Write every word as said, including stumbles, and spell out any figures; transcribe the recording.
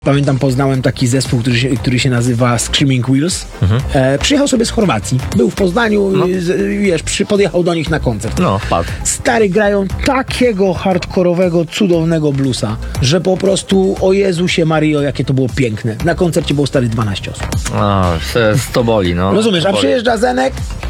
Pamiętam, poznałem taki zespół, który się, który się nazywa Screaming Wheels. Mhm. E, przyjechał sobie z Chorwacji. Był w Poznaniu, no. z, wiesz, przy, podjechał do nich na koncert. No, wpadł. Stary, grają takiego hardkorowego, cudownego bluesa, że po prostu, o Jezusie Mario, jakie to było piękne. Na koncercie było stary dwanaście osób. A, to boli, no. Rozumiesz, to a boli. przyjeżdża Zenek,